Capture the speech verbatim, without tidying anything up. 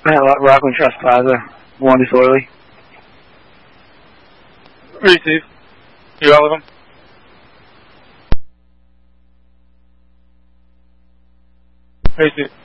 Rockland Trust Plaza, one disorderly. Receive. You all of them? Receive.